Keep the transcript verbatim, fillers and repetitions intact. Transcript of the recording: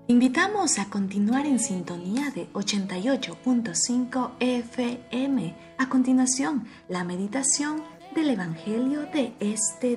Invitamos a continuar en sintonía de ochenta y ocho punto cinco F M. A continuación, la meditación del Evangelio de este